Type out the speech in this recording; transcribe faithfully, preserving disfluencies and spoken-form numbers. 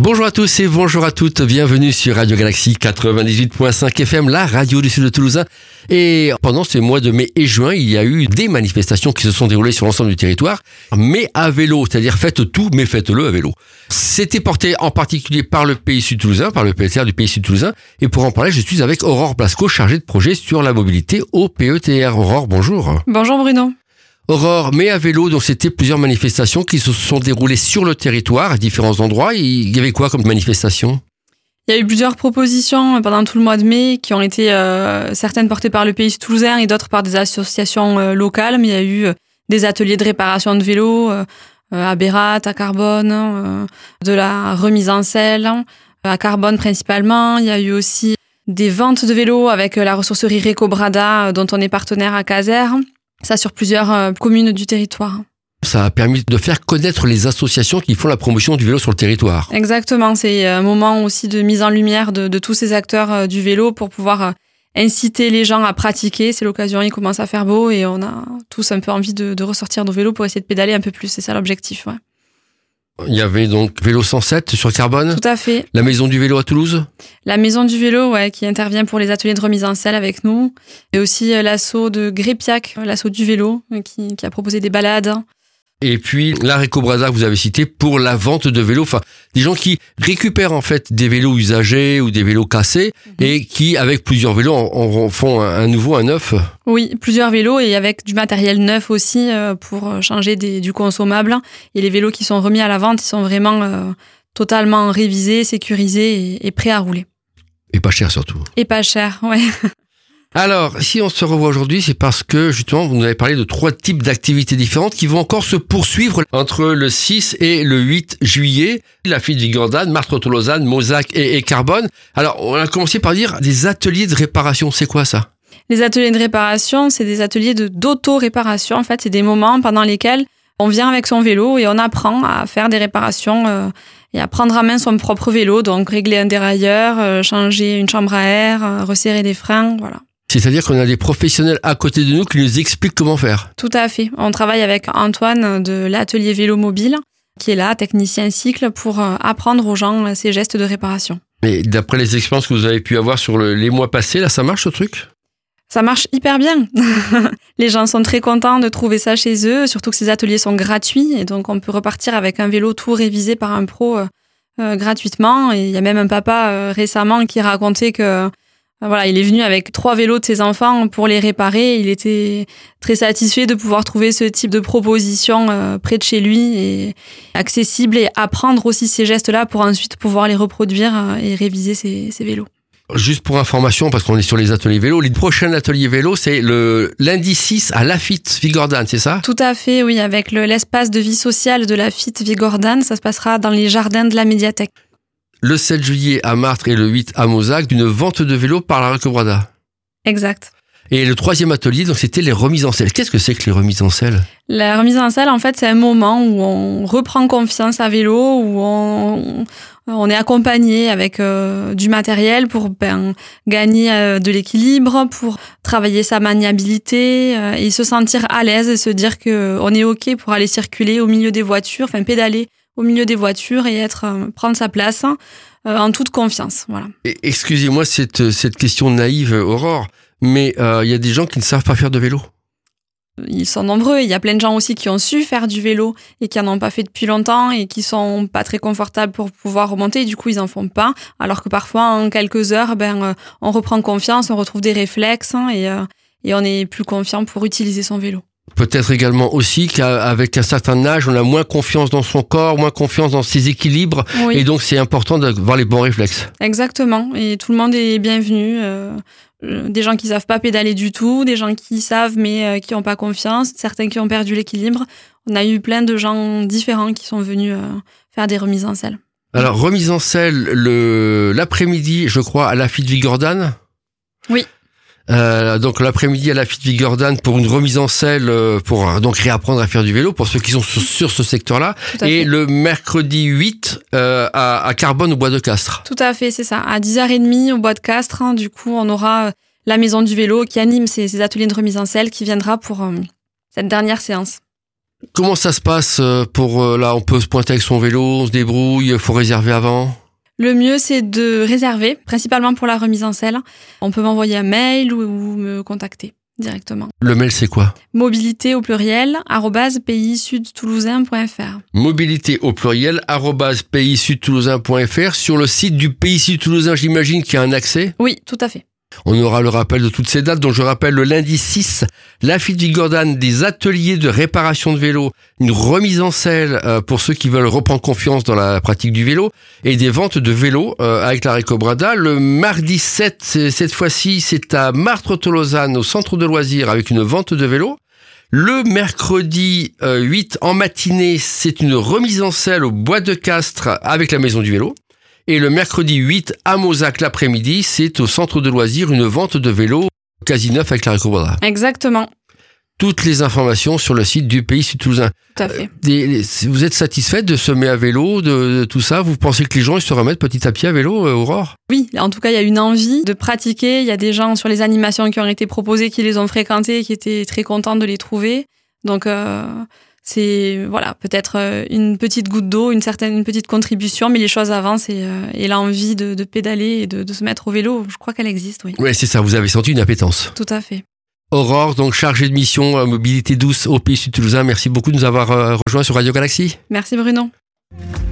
Bonjour à tous et bonjour à toutes, bienvenue sur Radio Galaxie quatre-vingt-dix-huit virgule cinq F M, la radio du sud de Toulousain. Et pendant ces mois de mai et juin, il y a eu des manifestations qui se sont déroulées sur l'ensemble du territoire, mais à vélo, c'est-à-dire faites tout, mais faites-le à vélo. C'était porté en particulier par le Pays Sud Toulousain, par le P E T R du Pays Sud Toulousain. Et pour en parler, je suis avec Aurore Blasco, chargée de projet sur la mobilité au P E T R. Aurore, bonjour. Bonjour Bruno. Aurore, mais à vélo, donc c'était plusieurs manifestations qui se sont déroulées sur le territoire, à différents endroits. Il y avait quoi comme manifestation ? Il y a eu plusieurs propositions pendant tout le mois de mai qui ont été euh, certaines portées par le Pays Toulousain et d'autres par des associations euh, locales. Mais il y a eu euh, des ateliers de réparation de vélos euh, à Bérat, à Carbone, euh, de la remise en selle à Carbone principalement. Il y a eu aussi des ventes de vélos avec la ressourcerie Recobrada euh, dont on est partenaire à Caser. Ça sur plusieurs euh, communes du territoire. Ça a permis de faire connaître les associations qui font la promotion du vélo sur le territoire. Exactement, c'est un moment aussi de mise en lumière de, de tous ces acteurs euh, du vélo pour pouvoir euh, inciter les gens à pratiquer. C'est l'occasion, il commence à faire beau et on a tous un peu envie de, de ressortir nos vélos pour essayer de pédaler un peu plus. C'est ça l'objectif, ouais. Il y avait donc Vélo cent sept sur Carbone. Tout à fait. La Maison du Vélo à Toulouse. La Maison du Vélo, ouais, qui intervient pour les ateliers de remise en selle avec nous. Et aussi l'assaut de Grépiac, l'assaut du vélo, qui, qui a proposé des balades. Et puis la Recobrada que vous avez cité pour la vente de vélos, enfin des gens qui récupèrent en fait des vélos usagés ou des vélos cassés mmh. et qui avec plusieurs vélos en, en font un, un nouveau, un neuf. Oui, plusieurs vélos et avec du matériel neuf aussi euh, pour changer des, du consommable. Et les vélos qui sont remis à la vente, ils sont vraiment euh, totalement révisés, sécurisés et, et prêts à rouler. Et pas cher surtout. Et pas cher, ouais. Alors, si on se revoit aujourd'hui, c'est parce que, justement, vous nous avez parlé de trois types d'activités différentes qui vont encore se poursuivre entre le six et le huit juillet. La Fête Vigordane, Martres-Tolosane, Mozac et, et Carbone. Alors, on a commencé par dire des ateliers de réparation. C'est quoi ça ? Les ateliers de réparation, c'est des ateliers de, d'auto-réparation. En fait, c'est des moments pendant lesquels on vient avec son vélo et on apprend à faire des réparations euh, et à prendre en main son propre vélo. Donc, régler un dérailleur, euh, changer une chambre à air, euh, resserrer des freins, voilà. C'est-à-dire qu'on a des professionnels à côté de nous qui nous expliquent comment faire. Tout à fait. On travaille avec Antoine de l'atelier vélo mobile, qui est là, technicien cycle, pour apprendre aux gens ces gestes de réparation. Mais d'après les expériences que vous avez pu avoir sur le, les mois passés, là, ça marche ce truc ? Ça marche hyper bien. Les gens sont très contents de trouver ça chez eux, surtout que ces ateliers sont gratuits. Et donc, on peut repartir avec un vélo tout révisé par un pro euh, euh, gratuitement. Et il y a même un papa euh, récemment qui racontait que Voilà, il est venu avec trois vélos de ses enfants pour les réparer. Il était très satisfait de pouvoir trouver ce type de proposition euh, près de chez lui et accessible et apprendre aussi ces gestes-là pour ensuite pouvoir les reproduire euh, et réviser ses, ses vélos. Juste pour information, parce qu'on est sur les ateliers vélo, le prochain atelier vélo, c'est le lundi six à Lafitte Vigordane, c'est ça ? Tout à fait, oui, avec le, l'espace de vie sociale de Lafitte Vigordane. Ça se passera dans les jardins de la médiathèque. Le sept juillet à Martres et le huit à Mozac, d'une vente de vélos par la Recobrada. Exact. Et le troisième atelier, donc c'était les remises en selle. Qu'est-ce que c'est que les remises en selle ? La remise en selle, en fait, c'est un moment où on reprend confiance à vélo, où on, on est accompagné avec euh, du matériel pour ben, gagner euh, de l'équilibre, pour travailler sa maniabilité euh, et se sentir à l'aise et se dire qu'on est OK pour aller circuler au milieu des voitures, enfin pédaler au milieu des voitures et être euh, prendre sa place euh, en toute confiance. Voilà. Et excusez-moi cette, cette question naïve, Aurore, mais il euh, y a des gens qui ne savent pas faire de vélo. Ils sont nombreux. Il y a plein de gens aussi qui ont su faire du vélo et qui n'en ont pas fait depuis longtemps et qui sont pas très confortables pour pouvoir remonter. Et du coup, ils en font pas. Alors que parfois, en quelques heures, ben, euh, on reprend confiance, on retrouve des réflexes hein, et, euh, et on est plus confiant pour utiliser son vélo. Peut-être également aussi qu'avec un certain âge, on a moins confiance dans son corps, moins confiance dans ses équilibres. Oui. Et donc, c'est important d'avoir les bons réflexes. Exactement. Et tout le monde est bienvenu. Euh, des gens qui savent pas pédaler du tout, des gens qui savent mais euh, qui ont pas confiance, certains qui ont perdu l'équilibre. On a eu plein de gens différents qui sont venus euh, faire des remises en selle. Alors, remise en selle le, l'après-midi, je crois, à la Fête Vigordane. Oui. Euh, donc l'après-midi à la Fête Vigordane pour une remise en selle pour euh, donc réapprendre à faire du vélo pour ceux qui sont sur, sur ce secteur-là et fait. Le mercredi huit euh, à, à Carbone au Bois de Castres. Tout à fait, c'est ça. À dix heures trente au Bois de Castres, hein, du coup on aura la Maison du Vélo qui anime ces, ces ateliers de remise en selle qui viendra pour euh, cette dernière séance. Comment ça se passe pour, là, on peut se pointer avec son vélo, on se débrouille, il faut réserver avant? Le mieux, c'est de réserver, principalement pour la remise en selle. On peut m'envoyer un mail ou, ou me contacter directement. Le mail, c'est quoi? Mobilité au pluriel, arobase pays sud toulousain point f r. Mobilité au pluriel, arobase pays sud toulousain point f r. Sur le site du Pays Sud Toulousain, j'imagine qu'il y a un accès? Oui, tout à fait. On aura le rappel de toutes ces dates, dont je rappelle le lundi six, la Fête Vigordane, des ateliers de réparation de vélo, une remise en selle pour ceux qui veulent reprendre confiance dans la pratique du vélo, et des ventes de vélos avec la Récobrada. Le mardi sept, cette fois-ci, c'est à Martres-Tolosane, au centre de loisirs, avec une vente de vélos. Le mercredi huit, en matinée, c'est une remise en selle au Bois de Castres avec la Maison du Vélo. Et le mercredi huit, à Mozac, l'après-midi, c'est au centre de loisirs une vente de vélos quasi neuf avec la Récobrada. Exactement. Toutes les informations sur le site du Pays Sud Toulousain. Tout à fait. Euh, vous êtes satisfaite de semer à vélo, de, de tout ça? Vous pensez que les gens ils se remettent petit à petit à vélo, euh, Aurore? Oui, en tout cas, il y a une envie de pratiquer. Il y a des gens sur les animations qui ont été proposées, qui les ont fréquentées, qui étaient très contents de les trouver. Donc... Euh... C'est voilà, peut-être une petite goutte d'eau, une certaine une petite contribution, mais les choses avancent et, euh, et l'envie de, de pédaler et de, de se mettre au vélo, je crois qu'elle existe, oui. Oui, c'est ça, vous avez senti une appétence. Tout à fait. Aurore, donc chargée de mission euh, mobilité douce au Pays Sud Toulousain, merci beaucoup de nous avoir euh, rejoints sur Radio Galaxy. Merci Bruno.